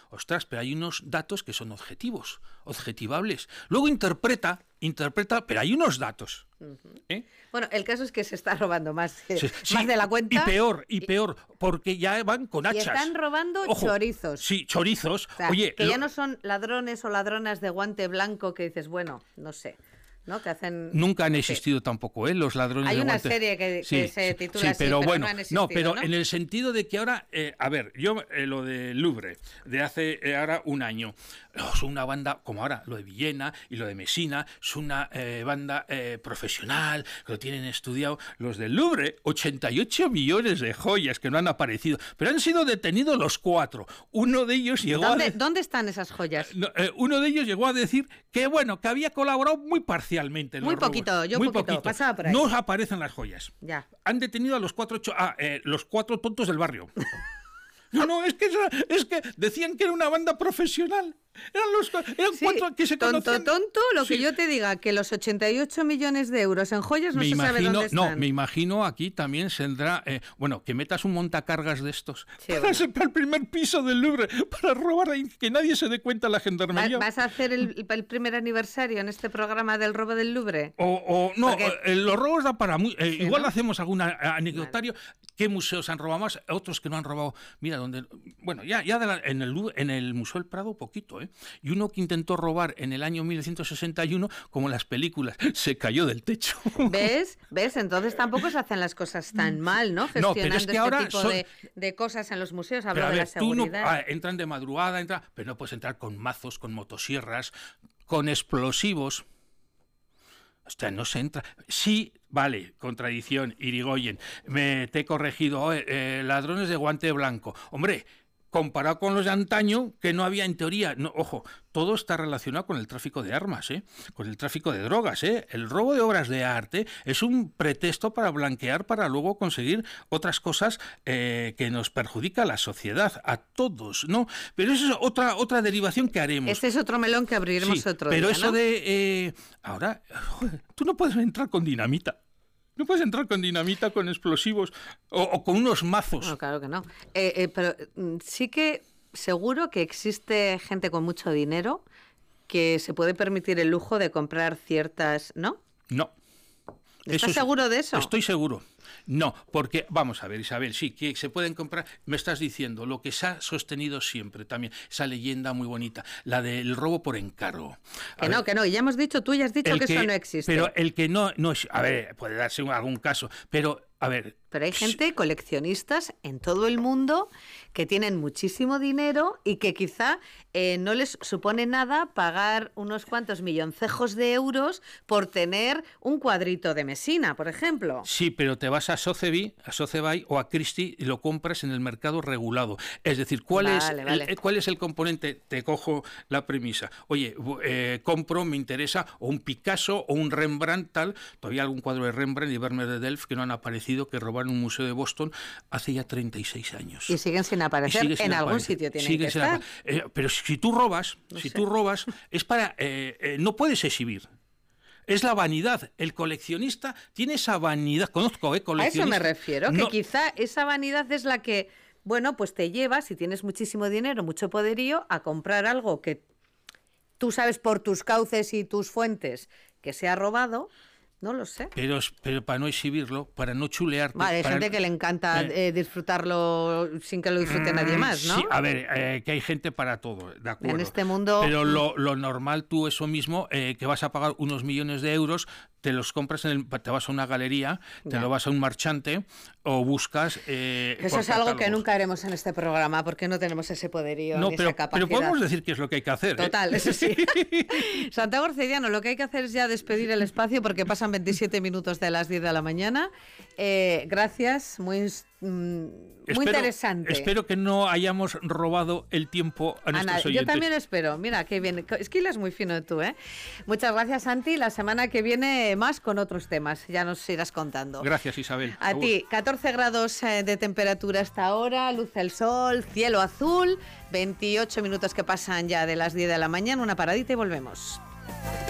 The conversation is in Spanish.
ostras, pero hay unos datos que son objetivables. Luego interpreta, pero hay unos datos. Bueno, el caso es que se está robando más, Sí, más de la cuenta. Y peor, porque ya van con hachas. Y están robando chorizos. Sí, chorizos. O sea, Oye, que ya no son ladrones o ladronas de guante blanco que dices, bueno, no sé, ¿no? Que hacen... Nunca han existido tampoco, los ladrones Hay de una guante. serie que se titula así, pero bueno, no han existido, pero en el sentido de que ahora, a ver, yo lo del Louvre, de hace ahora un año, es una banda, como ahora, lo de Villena y lo de Messina, es una banda profesional, que lo tienen estudiado. Los del Louvre, 88 millones de joyas que no han aparecido, pero han sido detenidos los 4. Uno de ellos llegó ¿Dónde están esas joyas? Uno de ellos llegó a decir que, bueno, que había colaborado muy parcialmente. Muy poquito, pasaba por ahí. No aparecen las joyas. Ya. Han detenido a los 4 tontos del barrio. No, es que decían que era una banda profesional. Eran 4 que se conocían. Tonto, lo que yo te diga, que los 88 millones de euros en joyas no se sabe dónde están. No, me imagino aquí también saldrá, que metas un montacargas de estos para el primer piso del Louvre, para robar ahí, que nadie se dé cuenta la gendarmería. ¿Vas a hacer el primer aniversario en este programa del robo del Louvre? Los robos da para muy... igual ¿no? hacemos algún anecdotario. Vale. ¿Qué museos han robado más? Otros que no han robado. Mira, en el Museo del Prado, poquito, ¿eh? Y uno que intentó robar en el año 1961, como en las películas, se cayó del techo. ¿Ves? Entonces tampoco se hacen las cosas tan mal, ¿no? Gestionando pero es que ahora tipo de cosas en los museos, hablo de la seguridad. Entran de madrugada, pero no puedes entrar con mazos, con motosierras, con explosivos. Hostia, no se entra. Sí, vale, contradicción, Irigoyen. Te he corregido. Ladrones de guante blanco. Hombre, comparado con los de antaño, que no había en teoría... No, ojo, todo está relacionado con el tráfico de armas, con el tráfico de drogas. El robo de obras de arte es un pretexto para blanquear, para luego conseguir otras cosas que nos perjudica a la sociedad, a todos, ¿no? Pero eso es otra derivación que haremos. Este es otro melón que abriremos otro día, pero eso ¿no? de... ahora, tú no puedes entrar con dinamita. No puedes entrar con dinamita, con explosivos o con unos mazos. No, claro que no. Pero sí que seguro que existe gente con mucho dinero que se puede permitir el lujo de comprar ciertas... ¿No? No. ¿Estás seguro de eso? Estoy seguro. No, porque, vamos a ver, Isabel, sí, que se pueden comprar, me estás diciendo, lo que se ha sostenido siempre también, esa leyenda muy bonita, la del robo por encargo. Que no, y ya hemos dicho, tú ya has dicho que eso no existe. Pero el que no es, a ver, puede darse algún caso, pero, a ver... Pero hay gente, coleccionistas en todo el mundo, que tienen muchísimo dinero y que quizá no les supone nada pagar unos cuantos milloncejos de euros por tener un cuadrito de Messina, por ejemplo. Sí, pero te vas a Sotheby o a Christie y lo compras en el mercado regulado. Es decir, ¿cuál es el componente? Te cojo la premisa. Oye, compro, me interesa, o un Picasso o un Rembrandt, tal. Todavía algún cuadro de Rembrandt y Vermeer de Delft que no han aparecido, que robaron un museo de Boston hace ya 36 años. Y siguen sin aparecer. En algún sitio tienen que estar. Pero si tú robas, es para... no puedes exhibir. Es la vanidad. El coleccionista tiene esa vanidad. Conozco, coleccionistas. A eso me refiero, que quizá esa vanidad es la que, bueno, pues te lleva, si tienes muchísimo dinero, mucho poderío, a comprar algo que tú sabes por tus cauces y tus fuentes que se ha robado. No lo sé. Pero para no exhibirlo, para no chulearte... Vale, hay gente que le encanta disfrutarlo sin que lo disfrute nadie más, ¿no? Sí, a ver, que hay gente para todo, de acuerdo. En este mundo... Pero lo normal, tú eso mismo, que vas a pagar unos millones de euros, te los compras, te vas a una galería, te lo vas a un marchante o buscas... eso es algo que nunca haremos en este programa, porque no tenemos ese poderío ni esa capacidad. Pero podemos decir qué es lo que hay que hacer. Total, eso sí. Santiago Arcediano, lo que hay que hacer es ya despedir el espacio, porque pasan 27 minutos de las 10 de la mañana. Gracias, muy interesante. Espero que no hayamos robado el tiempo a nuestros oyentes. Yo también espero. Mira, qué bien. Es que es muy fino tú, ¿eh? Muchas gracias, Santi. La semana que viene más con otros temas. Ya nos irás contando. Gracias, Isabel. A ti, 14 grados de temperatura hasta ahora, luce el sol, cielo azul, 28 minutos que pasan ya de las 10 de la mañana. Una paradita y volvemos.